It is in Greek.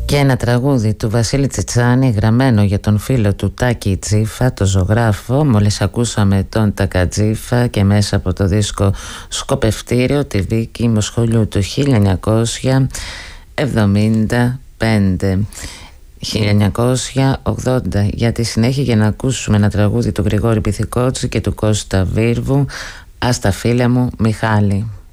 Και ένα τραγούδι του Βασίλη Τσιτσάνη γραμμένο για τον φίλο του Τάκη Τζίφα, το ζωγράφο. Μόλις ακούσαμε τον Τακατζίφα και μέσα από το δίσκο Σκοπευτήριο τη Βίκη Μοσχολιού του 1975. 1980 για τη συνέχεια, για να ακούσουμε ένα τραγούδι του Γρηγόρη Πυθικότση και του Κώστα Βίρβου, «Ας τα φίλια μου Μιχάλη».